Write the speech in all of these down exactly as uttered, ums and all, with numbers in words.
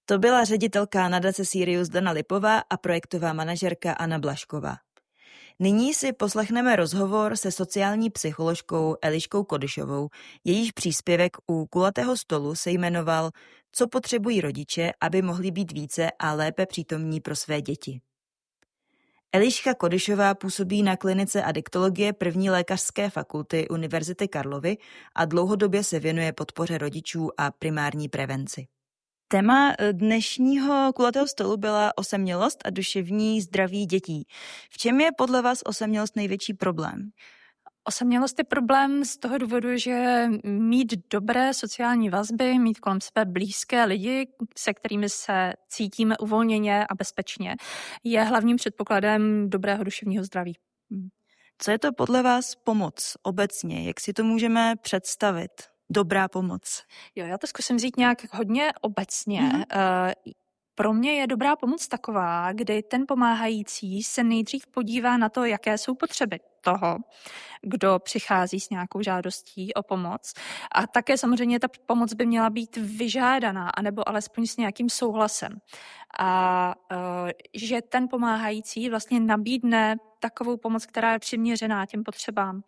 To byla ředitelka nadace Sirius Dana Lipová a projektová manažerka Anna Blašková. Nyní si poslechneme rozhovor se sociální psycholožkou Eliškou Kodyšovou. Jejíž příspěvek u kulatého stolu se jmenoval Co potřebují rodiče, aby mohli být více a lépe přítomní pro své děti. Eliška Kodyšová působí na klinice adiktologie první lékařské fakulty Univerzity Karlovy a dlouhodobě se věnuje podpoře rodičů a primární prevenci. Téma dnešního kulatého stolu byla osamělost a duševní zdraví dětí. V čem je podle vás osamělost největší problém? Osamělost je problém z toho důvodu, že mít dobré sociální vazby, mít kolem sebe blízké lidi, se kterými se cítíme uvolněně a bezpečně, je hlavním předpokladem dobrého duševního zdraví. Co je to podle vás pomoc obecně? Jak si to můžeme představit? Dobrá pomoc. Jo, já to zkusím vzít nějak hodně obecně. Mm-hmm. Pro mě je dobrá pomoc taková, kdy ten pomáhající se nejdřív podívá na to, jaké jsou potřeby toho, kdo přichází s nějakou žádostí o pomoc. A také samozřejmě ta pomoc by měla být vyžádaná, anebo alespoň s nějakým souhlasem. A že ten pomáhající vlastně nabídne takovou pomoc, která je přiměřená těm potřebám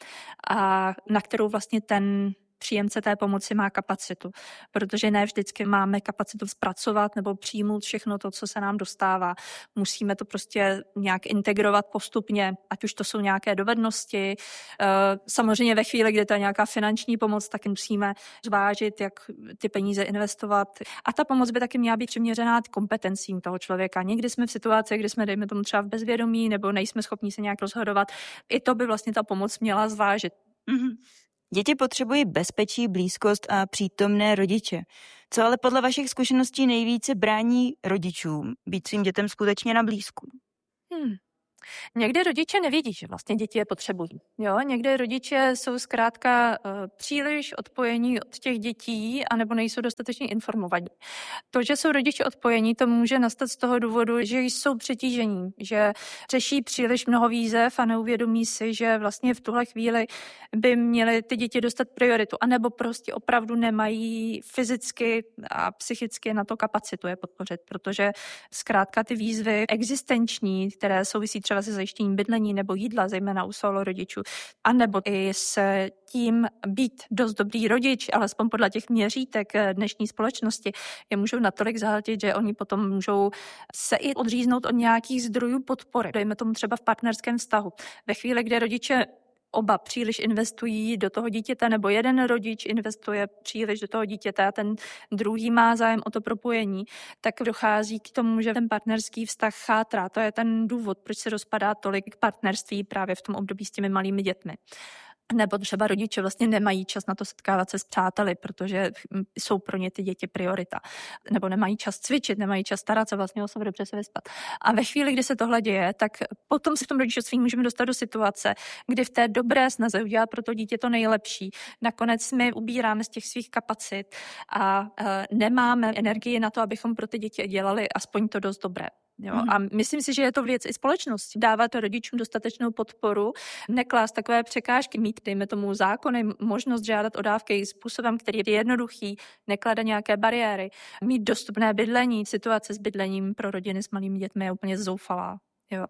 a na kterou vlastně ten příjemce té pomoci má kapacitu, protože ne vždycky máme kapacitu zpracovat nebo přijmout všechno to, co se nám dostává. Musíme to prostě nějak integrovat postupně, ať už to jsou nějaké dovednosti. Samozřejmě ve chvíli, kdy to je nějaká finanční pomoc, tak musíme zvážit, jak ty peníze investovat. A ta pomoc by taky měla být přiměřená kompetencím toho člověka. Někdy jsme v situaci, kdy jsme, dejme tomu, třeba v bezvědomí nebo nejsme schopni se nějak rozhodovat. I to by vlastně ta pomoc měla zvážit. Mm-hmm. Děti potřebují bezpečí, blízkost a přítomné rodiče. Co ale podle vašich zkušeností nejvíce brání rodičům být svým dětem skutečně na blízku? Hmm. Někdy rodiče nevědí, že vlastně děti je potřebují. Jo? Někdy rodiče jsou zkrátka uh, příliš odpojení od těch dětí anebo nejsou dostatečně informovaní. To, že jsou rodiče odpojení, to může nastat z toho důvodu, že jsou přetížení, že řeší příliš mnoho výzev a neuvědomí si, že vlastně v tuhle chvíli by měly ty děti dostat prioritu, anebo prostě opravdu nemají fyzicky a psychicky na to kapacitu je podpořit, protože zkrátka ty výzvy existenční, které souvisí třeba se zajištěním bydlení nebo jídla, zejména u solo rodičů, anebo i s tím být dost dobrý rodič, alespoň podle těch měřítek dnešní společnosti, je můžou natolik zahltit, že oni potom můžou se i odříznout od nějakých zdrojů podpory. Dejme tomu třeba v partnerském vztahu. Ve chvíli, kdy rodiče oba příliš investují do toho dítěte, nebo jeden rodič investuje příliš do toho dítěte a ten druhý má zájem o to propojení, tak dochází k tomu, že ten partnerský vztah chátrá. To je ten důvod, proč se rozpadá tolik partnerství právě v tom období s těmi malými dětmi. Nebo třeba rodiče vlastně nemají čas na to setkávat se s přáteli, protože jsou pro ně ty děti priorita. Nebo nemají čas cvičit, nemají čas starat se vlastně o sebe, dobře se vyspat. A ve chvíli, kdy se tohle děje, tak potom se v tom rodičovství můžeme dostat do situace, kdy v té dobré snaze udělat pro to dítě to nejlepší. Nakonec my ubíráme z těch svých kapacit a e, nemáme energii na to, abychom pro ty děti dělali aspoň to dost dobré. Jo? A myslím si, že je to věc i společnosti. Dávat rodičům dostatečnou podporu, neklást takové překážky, mít, dejme tomu, zákony, možnost žádat o dávky způsobem, který je jednoduchý, neklade nějaké bariéry, mít dostupné bydlení. Situace s bydlením pro rodiny s malými dětmi je úplně zoufalá. Jo.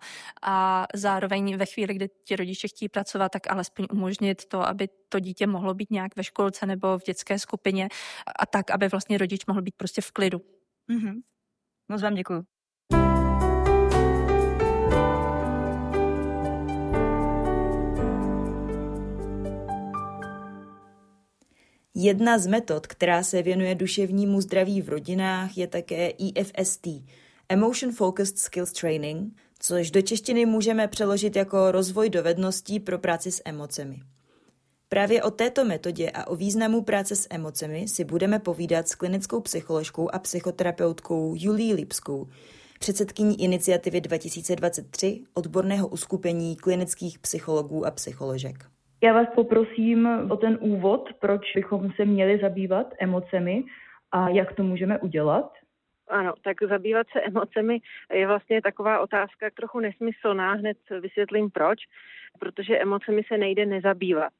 A zároveň ve chvíli, kdy ti rodiče chtějí pracovat, tak alespoň umožnit to, aby to dítě mohlo být nějak ve školce nebo v dětské skupině a tak, aby vlastně rodič mohl být prostě v klidu. Mm-hmm. Moc vám děkuju. Jedna z metod, která se věnuje duševnímu zdraví v rodinách, je také E F S T, Emotion Focused Skills Training, což do češtiny můžeme přeložit jako rozvoj dovedností pro práci s emocemi. Právě o této metodě a o významu práce s emocemi si budeme povídat s klinickou psycholožkou a psychoterapeutkou Julií Lipskou, předsedkyní iniciativy dva tisíce dvacet tři odborného uskupení klinických psychologů a psycholožek. Já vás poprosím o ten úvod, proč bychom se měli zabývat emocemi a jak to můžeme udělat. Ano, tak zabývat se emocemi je vlastně taková otázka trochu nesmyslná, hned vysvětlím proč, protože emocemi se nejde nezabývat.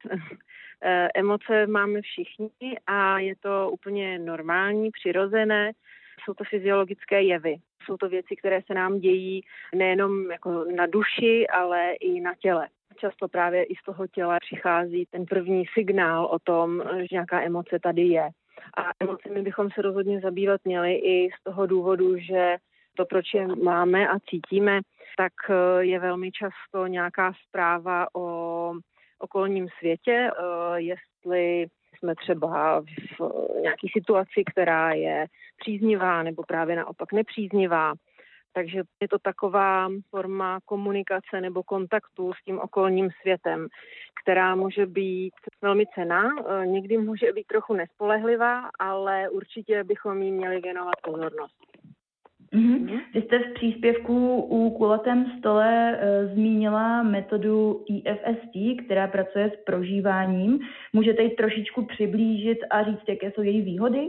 Emoce máme všichni a je to úplně normální, přirozené. Jsou to fyziologické jevy. Jsou to věci, které se nám dějí nejenom jako na duši, ale i na těle. Často právě i z toho těla přichází ten první signál o tom, že nějaká emoce tady je. A emocemi bychom se rozhodně zabývat měli i z toho důvodu, že to, proč je máme a cítíme, tak je velmi často nějaká zpráva o okolním světě, jestli jsme třeba v nějaké situaci, která je příznivá nebo právě naopak nepříznivá. Takže je to taková forma komunikace nebo kontaktu s tím okolním světem, která může být velmi cenná, někdy může být trochu nespolehlivá, ale určitě bychom jí měli věnovat pozornost. Mm-hmm. Vy jste v příspěvku u kulatém stole e, zmínila metodu E F S T, která pracuje s prožíváním. Můžete ji trošičku přiblížit a říct, jaké jsou její výhody?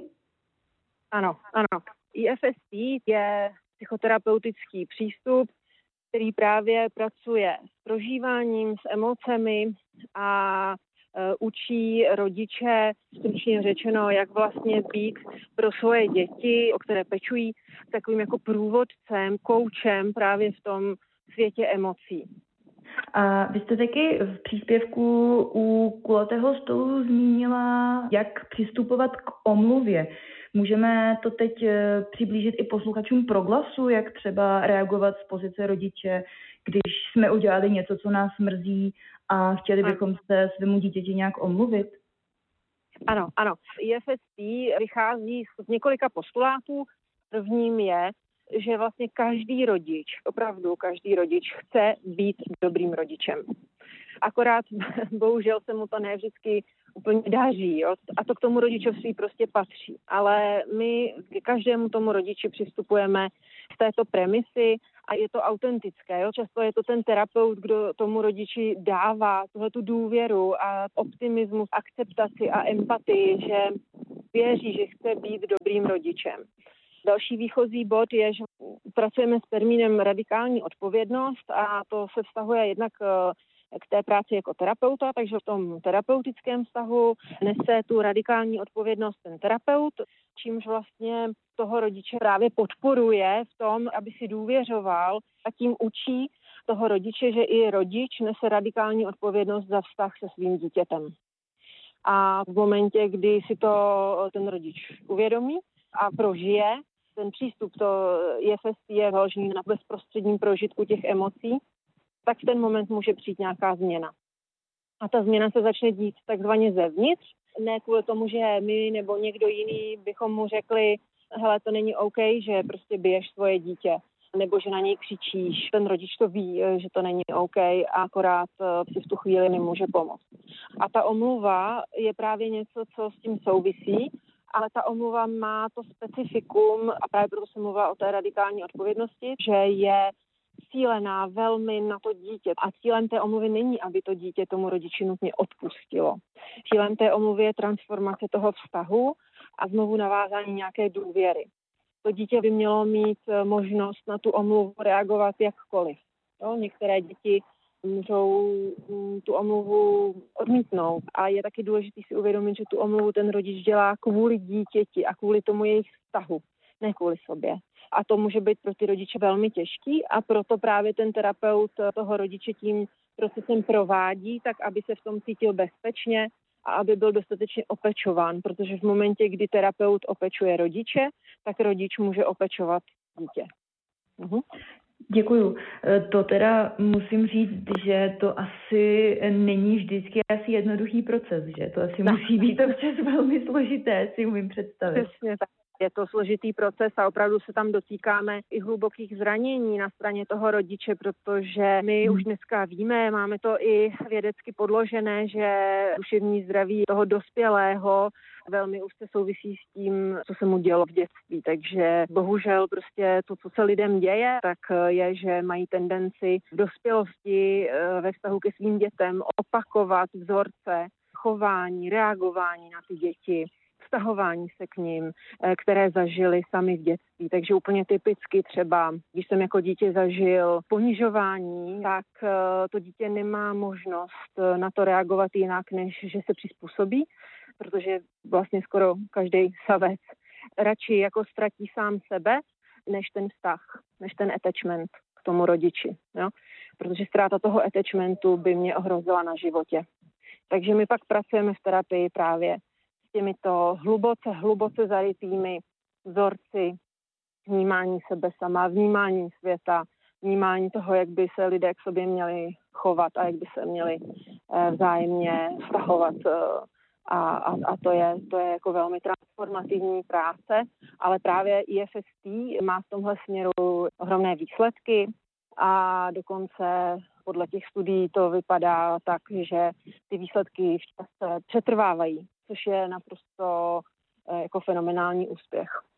Ano, ano. E F S T je psychoterapeutický přístup, který právě pracuje s prožíváním, s emocemi a e, učí rodiče, stručně řečeno, jak vlastně být pro svoje děti, o které pečují, takovým jako průvodcem, koučem právě v tom světě emocí. A vy jste taky v příspěvku u kulatého stolu zmínila, jak přistupovat k omluvě. Můžeme to teď přiblížit i posluchačům Proglasu, jak třeba reagovat z pozice rodiče, když jsme udělali něco, co nás mrzí a chtěli bychom se svému dítěti nějak omluvit? Ano, ano. E F S T vychází z několika postulátů. Prvním je, že vlastně každý rodič, opravdu každý rodič chce být dobrým rodičem. Akorát bohužel se mu to ne vždycky úplně daří, jo? A to k tomu rodičovství prostě patří. Ale my k každému tomu rodiči přistupujeme z této premisy a je to autentické. Jo? Často je to ten terapeut, kdo tomu rodiči dává tuhletu důvěru a optimismus, akceptaci a empatii, že věří, že chce být dobrým rodičem. Další výchozí bod je, že pracujeme s termínem radikální odpovědnost a to se vztahuje jednak k té práci jako terapeuta, takže v tom terapeutickém vztahu nese tu radikální odpovědnost ten terapeut, čímž vlastně toho rodiče právě podporuje v tom, aby si důvěřoval a tím učí toho rodiče, že i rodič nese radikální odpovědnost za vztah se svým dítětem. A v momentě, kdy si to ten rodič uvědomí a prožije, ten přístup, to E F S T je založený na bezprostředním prožitku těch emocí, tak v ten moment může přijít nějaká změna. A ta změna se začne dít takzvaně zevnitř, ne kvůli tomu, že my nebo někdo jiný bychom mu řekli, hele, to není OK, že prostě biješ svoje dítě, nebo že na něj křičíš. Ten rodič to ví, že to není OK a akorát si v tu chvíli nemůže pomoct. A ta omluva je právě něco, co s tím souvisí, ale ta omluva má to specifikum, a právě proto jsem mluvila o té radikální odpovědnosti, že je cílená velmi na to dítě. A cílem té omluvy není, aby to dítě tomu rodiči nutně odpustilo. Cílem té omluvy je transformace toho vztahu a znovu navázání nějaké důvěry. To dítě by mělo mít možnost na tu omluvu reagovat jakkoliv. Jo? Některé děti můžou tu omluvu odmítnout a je taky důležité si uvědomit, že tu omluvu ten rodič dělá kvůli dítěti a kvůli tomu jejich vztahu, ne kvůli sobě. A to může být pro ty rodiče velmi těžký a proto právě ten terapeut toho rodiče tím procesem provádí, tak aby se v tom cítil bezpečně a aby byl dostatečně opečován, protože v momentě, kdy terapeut opečuje rodiče, tak rodič může opečovat dítě. Mhm. Děkuju. To teda musím říct, že to asi není vždycky asi jednoduchý proces, že to asi tak. Musí být občas velmi složité, si umím představit. Přesně tak. Je to složitý proces a opravdu se tam dotýkáme i hlubokých zranění na straně toho rodiče, protože my už dneska víme, máme to i vědecky podložené, že duševní zdraví toho dospělého velmi úzce souvisí s tím, co se mu dělo v dětství. Takže bohužel prostě to, co se lidem děje, tak je, že mají tendenci v dospělosti ve vztahu ke svým dětem opakovat vzorce chování, reagování na ty děti, vztahování se k ním, které zažili sami v dětství. Takže úplně typicky třeba, když jsem jako dítě zažil ponižování, tak to dítě nemá možnost na to reagovat jinak, než že se přizpůsobí, protože vlastně skoro každý savec radši jako ztratí sám sebe, než ten vztah, než ten attachment k tomu rodiči. Jo? Protože ztráta toho attachmentu by mě ohrozila na životě. Takže my pak pracujeme v terapii právě s těmito hluboce, hluboce zarytými vzorci vnímání sebe sama, vnímání světa, vnímání toho, jak by se lidé k sobě měli chovat a jak by se měli vzájemně vztahovat. A, a, a to je, to je jako velmi transformativní práce, ale právě I F S T má v tomhle směru ohromné výsledky a dokonce podle těch studií to vypadá tak, že ty výsledky v čase přetrvávají, což je naprosto jako fenomenální úspěch.